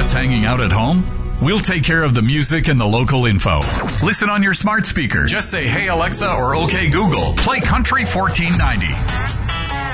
just hanging out at home? We'll take care of the music and the local info. Listen on your smart speaker. Just say, "Hey Alexa," or "Okay Google, play Country 1490."